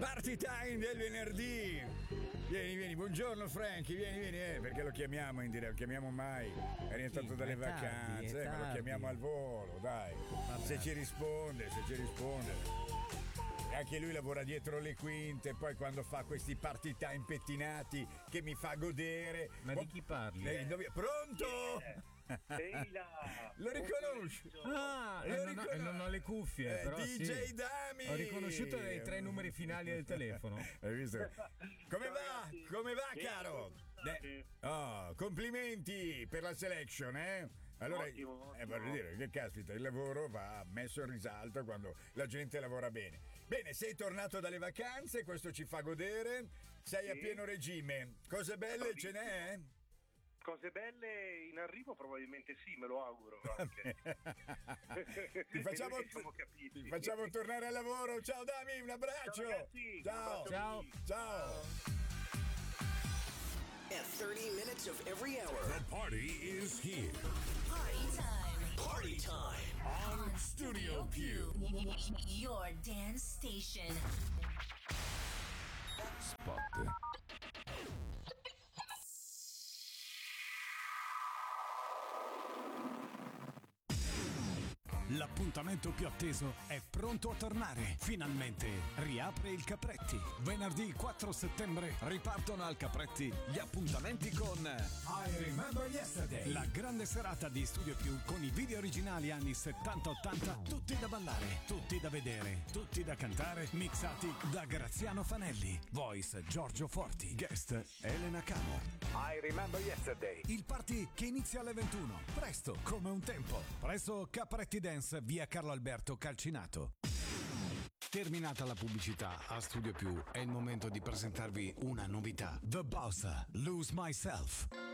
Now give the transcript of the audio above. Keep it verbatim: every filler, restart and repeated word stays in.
Party time del venerdì. Vieni, vieni, buongiorno Frankie, vieni, vieni, eh, perché lo chiamiamo in diretta, lo chiamiamo mai. È rientrato Sì, dalle è tardi, vacanze, è eh, ma lo tardi. chiamiamo al volo, dai. Vabbè. Se ci risponde, se ci risponde. E anche lui lavora dietro le quinte, poi quando fa questi party time pettinati che mi fa godere. Ma di chi parli? Eh, dove- Pronto? Ehi là! Lo riconosci? Ah, Lo e non, ho, e riconos- non ho le cuffie, Eh, però D J sì. Dami! Ho riconosciuto dai tre numeri finali del telefono. Hai visto? Come Ciao, va? ragazzi. Come va, Bene, caro? come state? Eh, oh, complimenti per la selection, eh? Allora, Ottimo, eh, ottimo. voglio dire che caspita, il lavoro va messo in risalto quando la gente lavora bene. Bene, sei tornato dalle vacanze, questo ci fa godere, sei Sì. a pieno regime. Cose belle ce n'è? Cose belle in arrivo probabilmente sì, me lo auguro anche. Ti facciamo, Noi che siamo capiti. ti facciamo tornare al lavoro. Ciao Dami, un abbraccio. Ciao, ragazzi. Ciao. Un Ciao. abbraccio. Ciao. At thirty minutes of every hour. The party is here. Party time. Party time. On Studio Q. Your dance station. Spot. L'appuntamento più atteso è pronto a tornare. Finalmente riapre il Capretti. Venerdì quattro settembre ripartono al Capretti gli appuntamenti con I Remember Yesterday, la grande serata di Studio Più con i video originali anni settanta ottanta, tutti da ballare, tutti da vedere, tutti da cantare, mixati da Graziano Fanelli. Voice Giorgio Forti. Guest Elena Camo. I Remember Yesterday. Il party che inizia alle ventuno. Presto, come un tempo. Presso Capretti Dance, via Carlo Alberto Calcinato. Terminata la pubblicità a Studio Più, è il momento di presentarvi una novità. The Boss, Lose Myself.